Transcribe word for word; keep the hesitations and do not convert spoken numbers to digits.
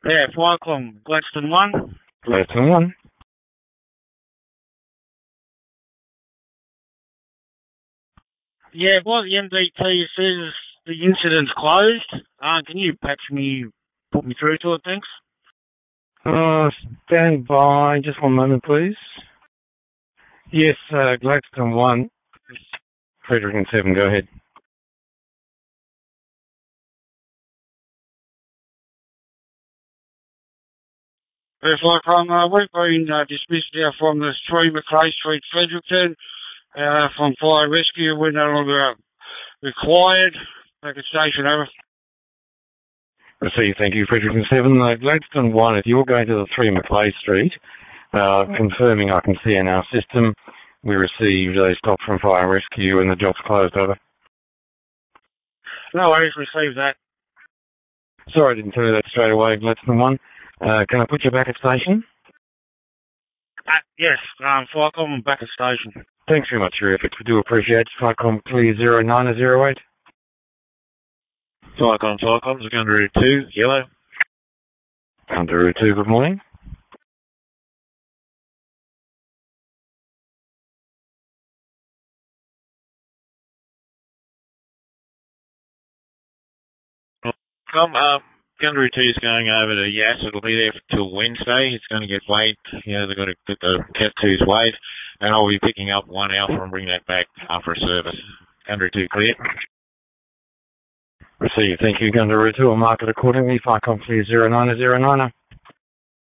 Yeah, Flycom, Gladstone one. Gladstone one. Yeah, well, the M D T says the incident's closed. Uh, can you patch me, put me through to it, thanks? Uh, stand by. Just one moment, please. Yes, uh, Gladstone one. Fredericton seven, go ahead. Yeah, Flycom, uh, we've been uh, dismissed now from the three McRae Street, Fredericton, uh, from fire rescue. We're no longer required. Back at station, over. Receive, thank you, Fredericton seven. Uh, Gladstone one, if you're going to the three McLeay Street, uh, confirming I can see in our system, we received a stop from fire rescue and the job's closed, over. No worries, received that. Sorry I didn't tell you that straight away, Gladstone one. Uh, can I put you back at station? Uh, yes, um, Flycom, I'm back at station. Thanks very much for your efforts. We do appreciate it. Flycom clear zero nine zero eight. Flycom, Flycom, Kangaroo two, yellow. Kangaroo two, good morning. Come, um, Kangaroo two is going over to Yass. It'll be there till Wednesday. It's going to get weighed. You know, they've got to get the Cat two's weighed. And I'll be picking up one alpha and bring that back after a service. Kangaroo two clear. Receive, thank you, Kangaroo two. I'll mark it accordingly. Flycom clear zero nine zero nine.